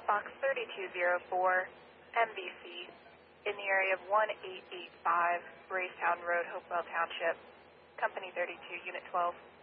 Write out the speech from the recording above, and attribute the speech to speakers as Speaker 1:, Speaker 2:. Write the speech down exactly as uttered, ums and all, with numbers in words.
Speaker 1: Box thirty-two oh four, M B C, in the area of one eight eight five, Raystown Road, Hopewell Township, Company thirty-two, Unit twelve.